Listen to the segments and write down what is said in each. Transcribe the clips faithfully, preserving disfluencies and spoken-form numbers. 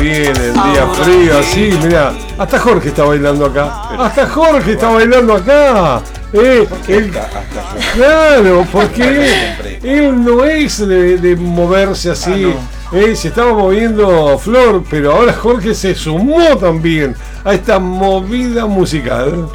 viene el día frío, así, mirá. Hasta Jorge está bailando acá. Hasta Jorge está bailando acá. Eh, él, claro, porque él no es de, de moverse así. Ah, no. eh, se estaba moviendo Flor, pero ahora Jorge se sumó también a esta movida musical.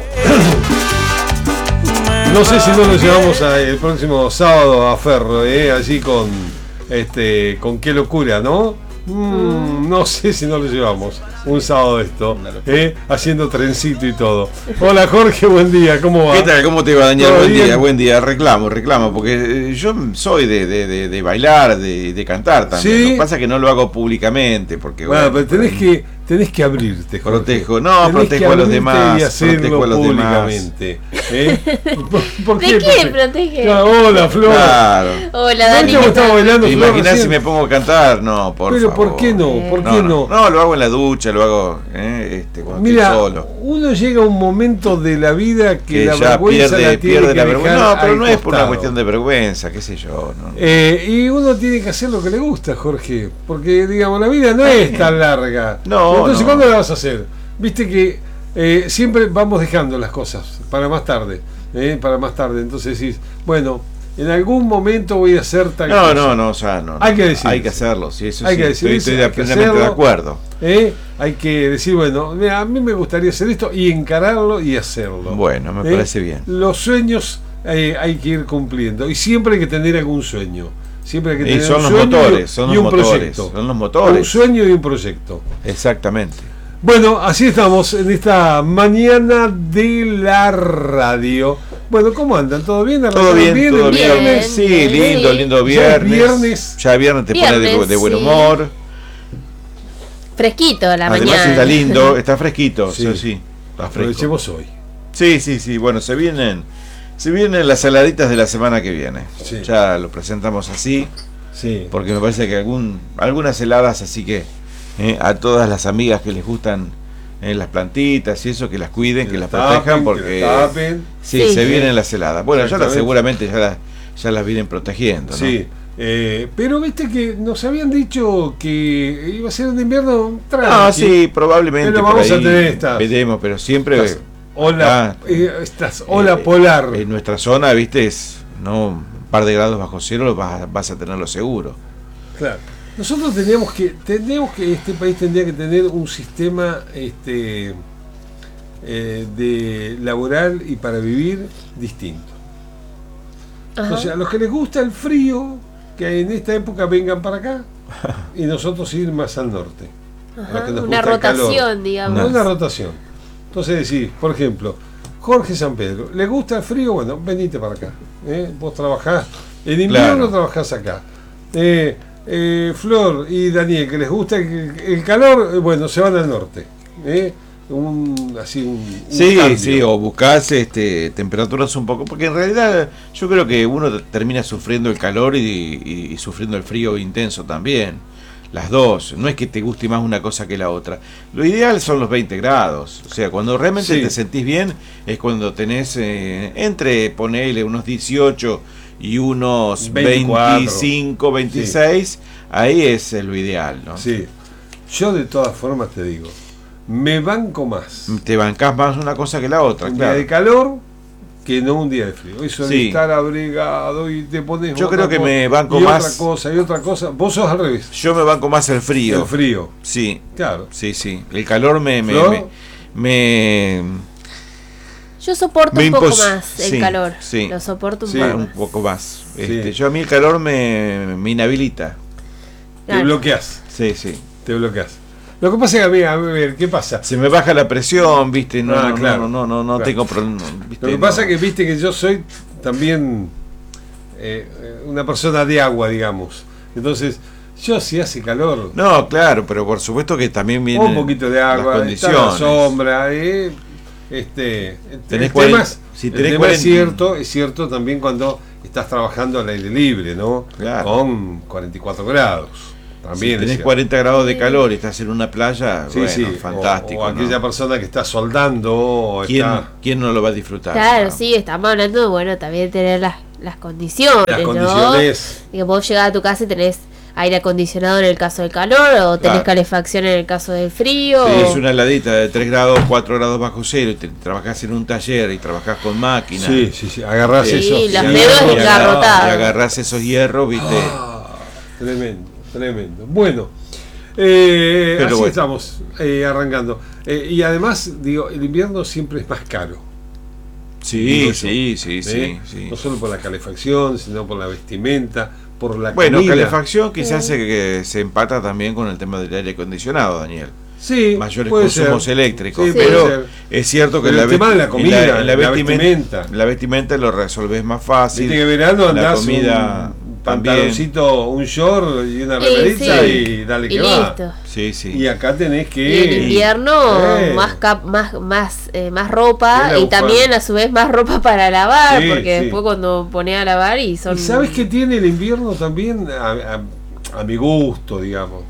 No sé si no nos llevamos a, el próximo sábado a Ferro, eh, allí con este, con Qué Locura, ¿no? Mm, no sé si no lo llevamos un sábado de esto, eh, haciendo trencito y todo. Hola Jorge, buen día, ¿cómo va? ¿Qué tal? ¿Cómo te va, Daniel? Buen bien? día, buen día. Reclamo, reclamo, porque yo soy de, de, de, de bailar, de, de cantar también. ¿Sí? Lo que pasa es que no lo hago públicamente, porque bueno, bueno pero tenés que tenés que abrirte, Jorge. Protejo, no, tenés protejo a los demás, y hacerlo protejo a los públicamente. ¿Eh? ¿Por, por qué? ¿De qué protege? No, hola, Flor. Claro. Hola, Dani. ¿Cómo estaba bailando, ¿Te imaginás si me pongo a cantar? No, por pero favor. ¿por qué no? ¿Por no, qué no? no? No, lo hago en la ducha, lo hago eh, este, cuando Mira, estoy solo. Uno llega a un momento de la vida que, que la ya vergüenza pierde, la tiene pierde que la vergüenza. No, pero no costado. es por una cuestión de vergüenza, qué sé yo. ¿no? Eh, y uno tiene que hacer lo que le gusta, Jorge, porque digamos la vida no es tan larga. No. Entonces, no. ¿cuándo la vas a hacer? Viste que eh, siempre vamos dejando las cosas para más tarde, eh, para más tarde. Entonces decís, bueno, en algún momento voy a hacer tal no, cosa. No, no, o sea, no. Hay que decir. Hay que hacerlo, sí, eso hay sí. Que decir, estoy estoy hay que plenamente de acuerdo. Eh, hay que decir, bueno, mira, a mí me gustaría hacer esto y encararlo y hacerlo. Bueno, me eh, parece bien. Los sueños eh, hay que ir cumpliendo y siempre hay que tener algún sueño. Siempre hay que tener y son un los sueño motores, y, son y los un motores, proyecto. son los motores. Un sueño y un proyecto. Exactamente. Bueno, así estamos en esta mañana de la radio. Bueno, ¿cómo andan? ¿Todo bien? Todo bien, bien todo bien. Viernes? Sí, lindo, sí. lindo viernes. Ya viernes. Ya viernes te viernes, pone de, de buen sí. humor. Fresquito la Además mañana. está lindo, está fresquito, sí, Sí. sí. Está Aprovechemos fresco. hoy. Sí, sí, sí. Bueno, se vienen, se vienen las saladitas de la semana que viene. Sí. Ya lo presentamos así, Sí. porque me parece que algún, algunas heladas, así que eh, a todas las amigas que les gustan eh, las plantitas y eso, que las cuiden, que, que las tapen, protejan, porque que las tapen. sí, Sí. se vienen las heladas. Bueno, ya las, Exactamente. seguramente ya las, ya las vienen protegiendo, ¿no? Sí. Eh, pero viste que nos habían dicho que iba a ser un invierno tranqui. No, sí, probablemente. Pero por vamos a ahí tener estas- veremos, pero siempre Estas ola, acá, eh, estas ola eh, polar. en nuestra zona, viste, es no un par de grados bajo cero, lo vas, vas a tenerlo seguro. Claro. Nosotros teníamos que, tendríamos que, este país tendría que tener un sistema este eh, de laboral y para vivir distinto. Ajá. O sea, a los que les gusta el frío, que en esta época vengan para acá y nosotros ir más al norte. Ajá, a que nos una gusta el calor. rotación, digamos. No, una rotación. Entonces decís, por ejemplo, Jorge San Pedro, ¿le gusta el frío? Bueno, venite para acá. ¿eh? Vos trabajás, en invierno Claro. trabajás acá. Eh, eh, Flor y Daniel, que les gusta el, el calor, eh, bueno, se van al norte. ¿eh? Un, así un, un Sí, cambio. sí, o buscás este, temperaturas un poco, porque en realidad yo creo que uno termina sufriendo el calor y, y, y sufriendo el frío intenso también. Las dos, no es que te guste más una cosa que la otra. Lo ideal son los veinte grados, o sea, cuando realmente Sí. te sentís bien es cuando tenés eh, entre, ponele, unos dieciocho y unos veinticuatro. veinticinco, veintiséis, ahí es lo ideal, ¿no? Sí. Yo de todas formas te digo, me banco más Te bancás más una cosa que la otra, un claro. día de calor que no un día de frío. Eso de Sí. estar abrigado y te pones Yo otra creo que cosa, me banco y más- otra cosa y otra cosa. Vos sos al revés. Yo me banco más el frío. El frío. Sí, Claro. sí, sí. El calor me... me, ¿Flor? me, me- Yo soporto Me un poco impos- más el sí, calor. sí. Lo soporto un Sí. poco ah, un más. poco más. Este, Sí. yo a mí el calor me, me inhabilita. Te Claro. bloqueas. Sí, sí. Te bloqueas. Lo que pasa es que a mí, a ver, ¿qué pasa? Se me baja la presión, viste, no, Ah, no, claro. no, no, no, no Claro. tengo problema. ¿viste? Lo que No. pasa es que viste que yo soy también eh, una persona de agua, digamos. Entonces, yo si hace calor, No, claro, pero por supuesto que también viene un poquito de las agua, estar a la condiciones. sombra, eh, este, Tenés el cuarenta, tema, es, si el tenés tema cuarenta, es cierto, es cierto también cuando estás trabajando al aire libre, ¿no? Claro. Con cuarenta y cuatro grados. También si es tenés cierto. cuarenta grados de calor y estás en una playa, Sí, bueno, sí, fantástico. O, o ¿no? aquella persona que está soldando o ¿Quién, está ¿Quién no lo va a disfrutar? Claro, ¿no? sí, estamos hablando, bueno, también tener las, las condiciones, las ¿no? condiciones. Y que vos llegás a tu casa y tenés aire acondicionado en el caso del calor, o tenés Claro. calefacción en el caso del frío. Si o- es una heladita de tres grados, cuatro grados bajo cero, y te, trabajás en un taller y trabajás con máquinas. Sí, sí, sí, agarrás Sí, eso. las y dedos agarrás- engarrotadas. Y agarrás esos hierros, viste. Ah, tremendo, tremendo. Bueno, eh, Pero así bueno. estamos eh, arrancando. Eh, y además, digo, el invierno siempre es más caro. Sí, digo yo, sí, sí, ¿eh? sí, sí. No solo por la calefacción, sino por la vestimenta, por la Bueno, comida. calefacción quizás se, que se empata también con el tema del aire acondicionado, Daniel. Sí, Mayores puede consumos ser. eléctricos, Sí, puede pero ser. es cierto que Pero en la, el tema vesti- de la comida, en la, en la la vestimen- vestimenta. la vestimenta lo resolvés más fácil. Viste que verano la andás comida un también. pantaloncito, un short y una Sí, remerita sí. y dale que Y va. listo. Sí, sí. Y acá tenés que... Y en invierno Eh. más cap, más más eh, más ropa Es la y bufanda. también a su vez más ropa para lavar, Sí, porque sí. después cuando ponés a lavar y son ¿Y sabes qué tiene el invierno también? A, a- a mi gusto, digamos.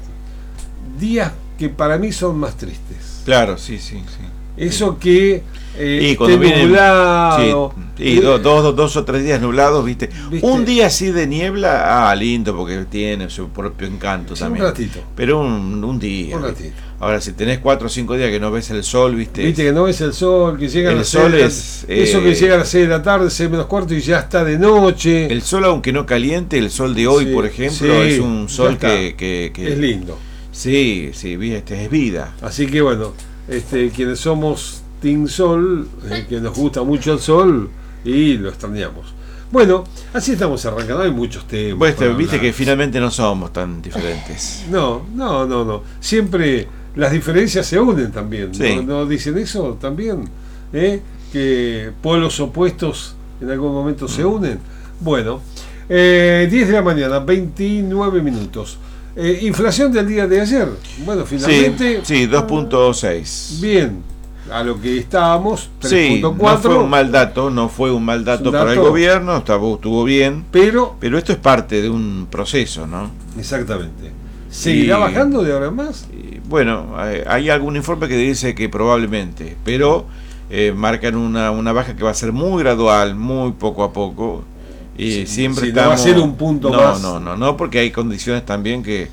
Días que para mí son más tristes. Claro, sí, sí, sí. Eso que eh, Y cuando esté vienen- nublado. Sí, y do- dos, dos, dos o tres días nublados, ¿viste? ¿Viste? Un día así de niebla, ah, lindo, porque tiene su propio encanto Sí, un también. ratito. Pero un, un día. Un ¿viste? ratito. Ahora, si tenés cuatro o cinco días que no ves el sol, ¿viste? Viste que no ves el sol, que llega a El las sol seis de la- es, eso eh, que llega a las seis de la tarde, seis menos cuarto y ya está de noche. El sol, aunque no caliente, el sol de hoy, Sí, por ejemplo, sí, es un ya sol está. que, que, que- Es lindo. Sí, sí, vi- este, es vida. Así que bueno, este, quienes somos Team Sol, eh, que nos gusta mucho el sol y lo extrañamos. Bueno, así estamos arrancando, hay muchos temas. Pues, para viste hablar. que finalmente no somos tan diferentes. No, no, no, no. Siempre las diferencias se unen también. Sí. ¿No, no dicen eso también? ¿Eh? Que polos opuestos en algún momento se unen. Bueno, eh, diez de la mañana, veintinueve minutos. Eh, inflación del día de ayer. Bueno, Sí, finalmente, sí, dos punto seis. bien, a lo que estábamos, tres Sí, punto no cuatro, fue un mal dato, no fue un mal dato un para el dato- gobierno, estuvo, estuvo bien, pero, pero esto es parte de un proceso, ¿no? exactamente. ¿Seguirá Y- bajando de ahora en más? Y, bueno, hay, hay algún informe que dice que probablemente, pero eh, marcan una, una baja que va a ser muy gradual, muy poco a poco. Y Sí, siempre sí, no va a estamos. ser un punto no, más. No, no, no, porque hay condiciones también que,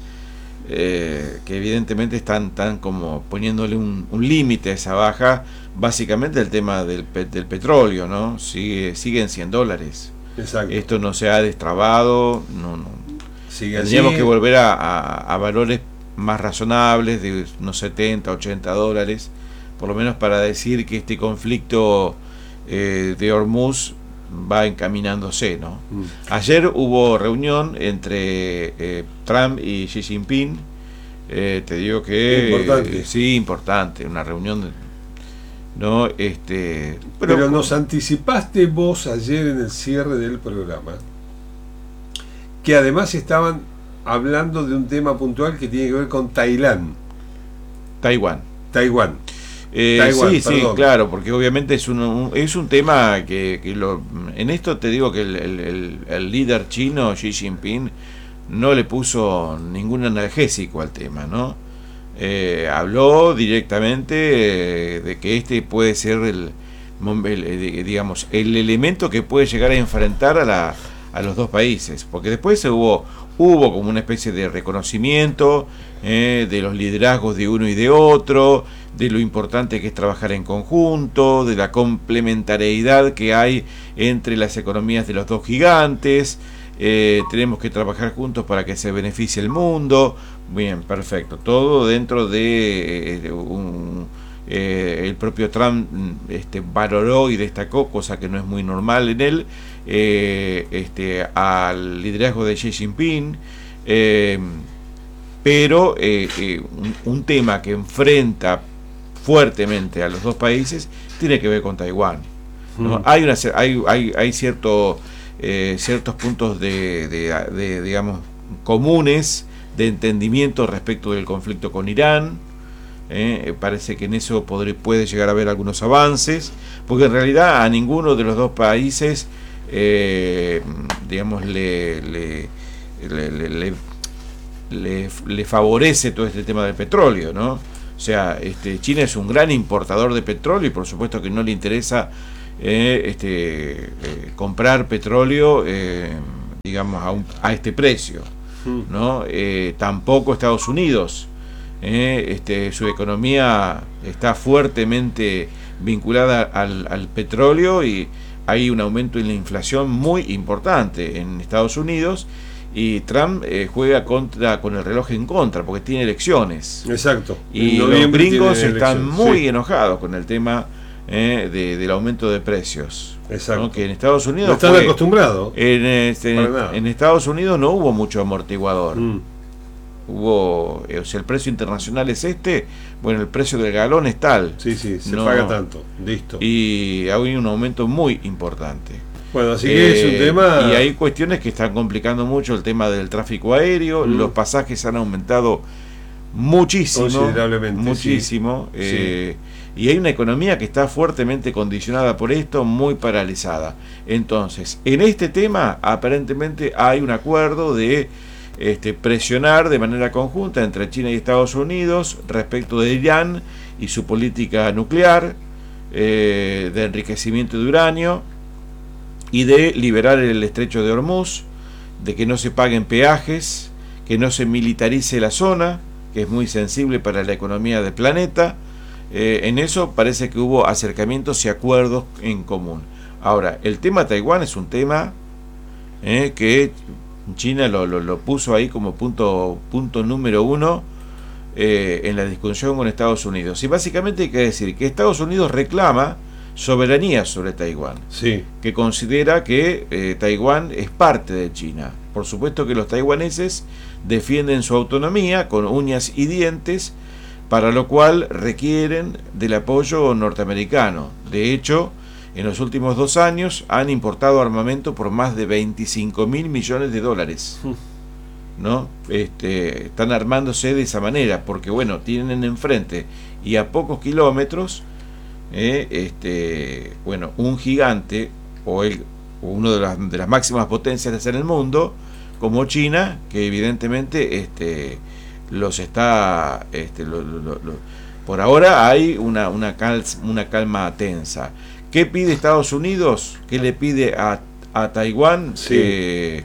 eh, que evidentemente están, están como poniéndole un, un límite a esa baja. Básicamente el tema del, pe- del petróleo, ¿no? Sigue, sigue en cien dólares. Exacto. Esto no se ha destrabado, no, no. Sigue Tendríamos así. que volver a, a- a valores más razonables de unos setenta, ochenta dólares, por lo menos para decir que este conflicto eh, de Hormuz va encaminándose, ¿no? Mm. Ayer hubo reunión entre eh, Trump y Xi Jinping. Eh, te digo que Importante. eh, sí, importante, una reunión, de- no, este, Pero, nos anticipaste vos ayer en el cierre del programa que además estaban hablando de un tema puntual que tiene que ver con Tailandia, Taiwán. Taiwán. Eh, Taiwán, sí, sí, perdón. claro, porque obviamente es un, un- es un tema que, que lo, en esto te digo que el, el- el- el líder chino, Xi Jinping, no le puso ningún analgésico al tema, ¿no? Eh, habló directamente eh, de que este puede ser el, mom- el, eh, digamos, el elemento que puede llegar a enfrentar a, la, a los dos países, porque después hubo, hubo como una especie de reconocimiento eh, de los liderazgos de uno y de otro, de lo importante que es trabajar en conjunto, de la complementariedad que hay entre las economías de los dos gigantes. Eh, tenemos que trabajar juntos para que se beneficie el mundo. Bien, perfecto, todo dentro de, eh, de un, eh, el propio Trump este, valoró y destacó, cosa que no es muy normal en él, eh, este, al liderazgo de Xi Jinping. eh, pero eh, eh, un, un tema que enfrenta fuertemente a los dos países tiene que ver con Taiwán, ¿no? Mm. Hay una hay hay, hay cierto eh, ciertos puntos de, de, de, digamos, comunes de entendimiento respecto del conflicto con Irán. Eh, parece que en eso podré, puede llegar a haber algunos avances, porque en realidad a ninguno de los dos países eh, digamos le le, le, le, le, le, le favorece todo este tema del petróleo, ¿no? O sea, este, China es un gran importador de petróleo y por supuesto que no le interesa eh, este, eh, comprar petróleo, eh, digamos, a, un, a este precio. Mm. ¿no? Eh, tampoco Estados Unidos. Eh, este, su economía está fuertemente vinculada al, al petróleo y hay un aumento en la inflación muy importante en Estados Unidos. Y Trump eh, juega contra con el reloj en contra porque tiene elecciones. Exacto. Y los gringos están muy sí. enojados con el tema eh, de, del aumento de precios. Exacto. ¿no? Que en Estados Unidos no están fue, acostumbrados. En, este, en, en Estados Unidos no hubo mucho amortiguador. Mm. Hubo, o sea, el precio internacional es este, bueno, el precio del galón es tal. Sí, sí, se no, paga tanto. Listo. Y hay un aumento muy importante. Bueno, así que eh, es un tema... Y hay cuestiones que están complicando mucho el tema del tráfico aéreo, mm. los pasajes han aumentado muchísimo, considerablemente, muchísimo, sí. Eh, sí. Y hay una economía que está fuertemente condicionada por esto, muy paralizada. Entonces, en este tema, aparentemente hay un acuerdo de este, presionar de manera conjunta entre China y Estados Unidos respecto de Irán y su política nuclear, eh, de enriquecimiento de uranio, y de liberar el estrecho de Hormuz, de que no se paguen peajes, que no se militarice la zona, que es muy sensible para la economía del planeta. Eh, en eso parece que hubo acercamientos y acuerdos en común. Ahora, el tema Taiwán es un tema eh, que China lo, lo, lo puso ahí como punto, punto número uno eh, en la discusión con Estados Unidos. Y básicamente hay que decir que Estados Unidos reclama soberanía sobre Taiwán, sí. que considera que eh, Taiwán es parte de China. Por supuesto que los taiwaneses defienden su autonomía con uñas y dientes, para lo cual requieren del apoyo norteamericano. De hecho, en los últimos dos años han importado armamento por más de veinticinco mil millones de dólares. ¿No? Este, están armándose de esa manera, porque bueno, tienen enfrente y a pocos kilómetros Eh, este, bueno, un gigante o, el, o uno de las, de las máximas potencias en el mundo como China, que evidentemente este, los está este, lo, lo, lo, por ahora hay una, una, cal, una calma tensa. ¿Qué pide Estados Unidos? ¿Qué le pide a, a Taiwán? Sí. Eh,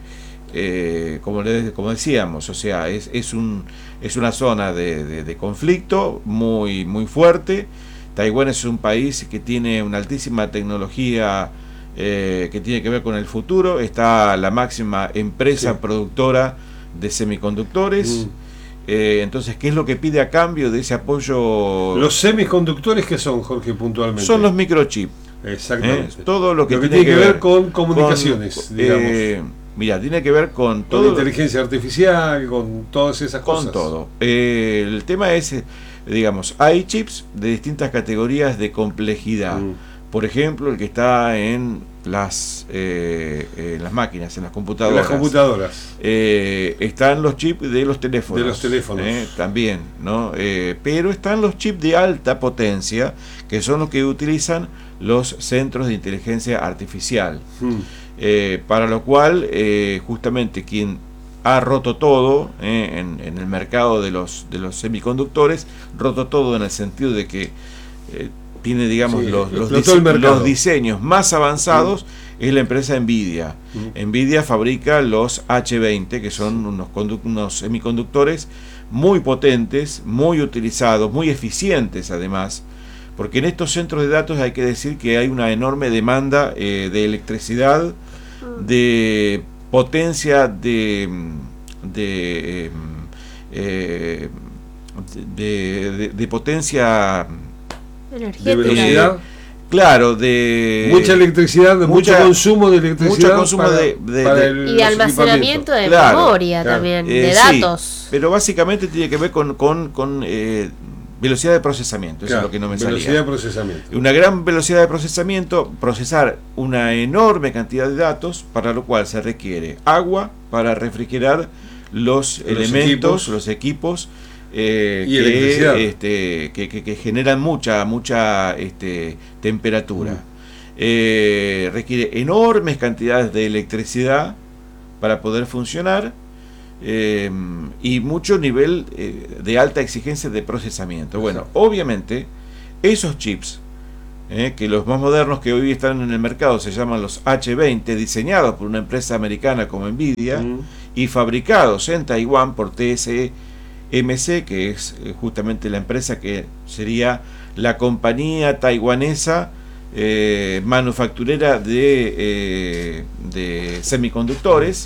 eh, como, le, como decíamos, o sea, es, es, un, es una zona de, de, de conflicto muy, muy fuerte. Taiwán es un país que tiene una altísima tecnología eh, que tiene que ver con el futuro. Está la máxima empresa sí. productora de semiconductores. Mm. Eh, entonces, ¿qué es lo que pide a cambio de ese apoyo? ¿Los semiconductores qué son, Jorge, puntualmente? Son los microchips. Exactamente. ¿Eh? Todo lo que, lo que tiene, tiene que ver, ver con comunicaciones, con, digamos. Eh, mira, tiene que ver con todo. Con inteligencia artificial, con todas esas cosas. Con todo. Eh, el tema es... Digamos, hay chips de distintas categorías de complejidad. Mm. Por ejemplo, el que está en las, eh, en las máquinas, en las computadoras. En las computadoras. Eh, están los chips de los teléfonos. De los teléfonos. Eh, también, ¿no? Eh, pero están los chips de alta potencia, que son los que utilizan los centros de inteligencia artificial. Mm. Eh, para lo cual, eh, justamente, quien ha roto todo eh, en, en el mercado de los de los semiconductores, roto todo en el sentido de que eh, tiene, digamos, sí, los, los, dise los diseños más avanzados, mm. es la empresa Nvidia. Mm. Nvidia fabrica los H veinte, que son unos, unos semiconductores muy potentes, muy utilizados, muy eficientes además, porque en estos centros de datos hay que decir que hay una enorme demanda eh, de electricidad, mm. de potencia de de, eh, de, de, de potencia de velocidad, claro, de mucha electricidad, de mucha, mucho consumo de electricidad, mucho consumo para, de, de, para de, y almacenamiento de claro, memoria claro. también, eh, de datos. Sí, pero básicamente tiene que ver con, con, con eh, velocidad de procesamiento, eso claro, es lo que no me velocidad salía. de procesamiento. Una gran velocidad de procesamiento, procesar una enorme cantidad de datos, para lo cual se requiere agua para refrigerar los, los elementos, equipos, los equipos eh, y que, este, que, que, que generan mucha, mucha este, temperatura. Mm. Eh, requiere enormes cantidades de electricidad para poder funcionar. Eh, y mucho nivel eh, de alta exigencia de procesamiento. Bueno, obviamente esos chips eh, que los más modernos que hoy están en el mercado se llaman los H veinte, diseñados por una empresa americana como Nvidia, mm. y fabricados en Taiwán por T S M C, que es eh, justamente la empresa que sería la compañía taiwanesa eh, manufacturera de, eh, de semiconductores.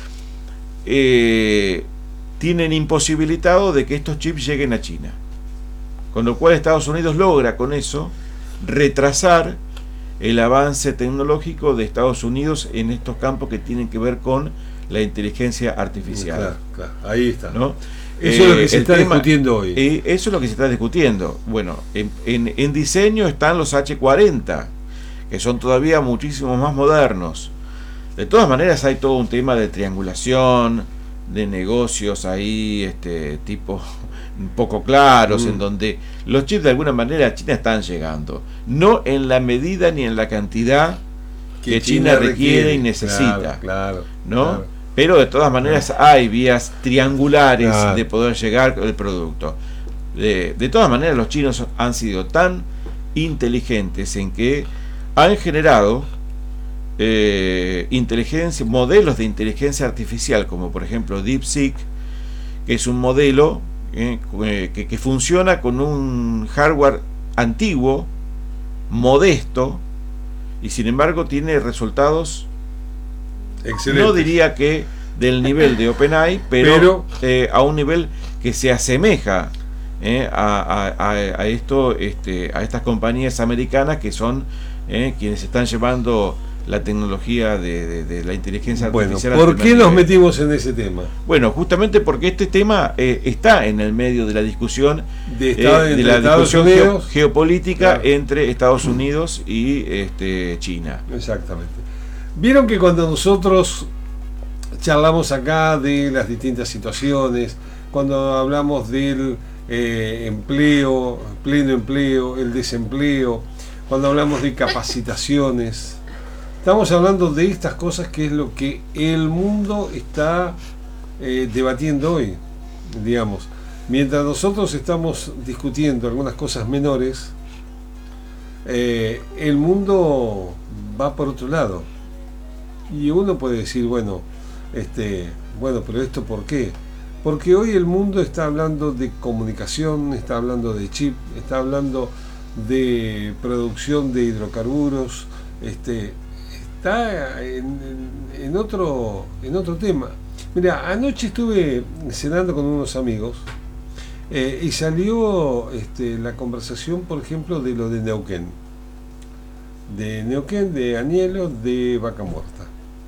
Eh, tienen imposibilitado de que estos chips lleguen a China, con lo cual Estados Unidos logra con eso retrasar el avance tecnológico de Estados Unidos en estos campos que tienen que ver con la inteligencia artificial. Claro, claro, ahí está. ¿No? Eso eh, es lo que se está tema, discutiendo hoy. Eh, eso es lo que se está discutiendo. Bueno, en, en, en diseño están los hache cuarenta, que son todavía muchísimo más modernos. De todas maneras hay todo un tema de triangulación, de negocios ahí, este tipo un poco claros, mm. en donde los chips de alguna manera a China están llegando, no en la medida ni en la cantidad que, que China, China requiere, requiere y necesita, claro, claro, ¿no? Claro. Pero de todas maneras claro. hay vías triangulares claro. de poder llegar al producto. De, de todas maneras los chinos han sido tan inteligentes en que han generado eh, inteligencia, modelos de inteligencia artificial, como por ejemplo DeepSeek, que es un modelo eh, que, que funciona con un hardware antiguo, modesto, y sin embargo tiene resultados, excelente. No diría que del nivel de OpenAI, pero, pero eh, a un nivel que se asemeja eh, a, a, a esto, este, a estas compañías americanas que son eh, quienes están llevando la tecnología de, de, de la inteligencia artificial. Bueno, ¿por qué nos metimos en ese tema? Bueno, justamente porque este tema eh, está en el medio de la discusión de, estado, eh, de la discusión Unidos, geo, geopolítica claro. entre Estados Unidos y este, China. Exactamente. Vieron que cuando nosotros charlamos acá de las distintas situaciones, cuando hablamos del eh, empleo, pleno empleo, el desempleo, cuando hablamos de capacitaciones, estamos hablando de estas cosas que es lo que el mundo está eh, debatiendo hoy, digamos. Mientras nosotros estamos discutiendo algunas cosas menores, eh, el mundo va por otro lado. Y uno puede decir, bueno, este, bueno, pero esto ¿por qué? Porque hoy el mundo está hablando de comunicación, está hablando de chip, está hablando de producción de hidrocarburos, este, está en, en, en otro en otro tema. Mira, anoche estuve cenando con unos amigos eh, y salió este, la conversación, por ejemplo, de lo de Neuquén. De Neuquén, de Añelo, de Vaca Muerta.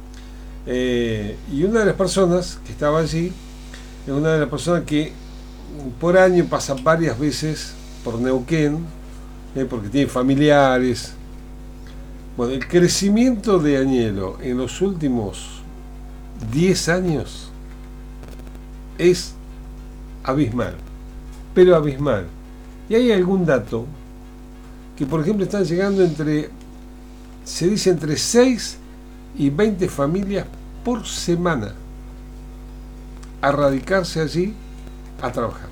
Eh, y una de las personas que estaba allí es una de las personas que por año pasa varias veces por Neuquén, eh, porque tiene familiares. Bueno, el crecimiento de Añelo en los últimos diez años es abismal, pero abismal. Y hay algún dato que, por ejemplo, están llegando entre, se dice entre seis y veinte familias por semana a radicarse allí a trabajar.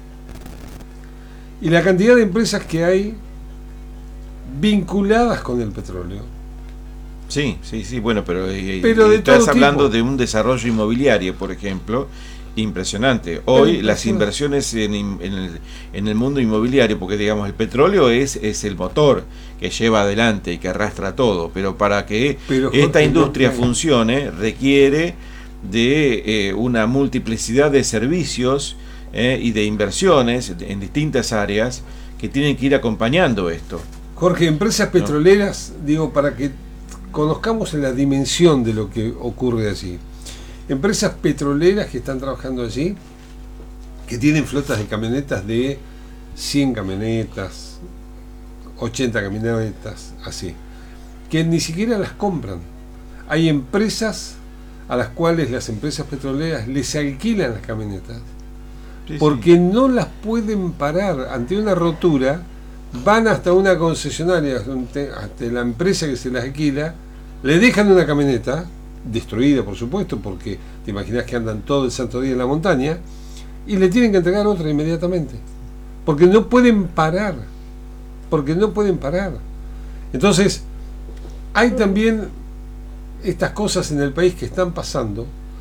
Y la cantidad de empresas que hay vinculadas con el petróleo. Sí, sí, sí, bueno, pero, pero de estás todo hablando tipo. de un desarrollo inmobiliario, por ejemplo, impresionante. Hoy pero, las inversiones en, en, el, en el mundo inmobiliario, porque digamos el petróleo es, es el motor que lleva adelante y que arrastra todo, pero para que pero, esta Jorge, industria no, funcione requiere de eh, una multiplicidad de servicios eh, y de inversiones en distintas áreas que tienen que ir acompañando esto. Jorge, empresas petroleras, no. digo, para que conozcamos la dimensión de lo que ocurre allí. Empresas petroleras que están trabajando allí, que tienen flotas de camionetas de cien camionetas, ochenta camionetas, así, que ni siquiera las compran. Hay empresas a las cuales las empresas petroleras les alquilan las camionetas, sí, porque sí. no las pueden parar ante una rotura. Van hasta una concesionaria, hasta la empresa que se las alquila, le dejan una camioneta, destruida por supuesto, porque te imaginas que andan todo el santo día en la montaña, y le tienen que entregar otra inmediatamente, porque no pueden parar, porque no pueden parar. Entonces, hay también estas cosas en el país que están pasando,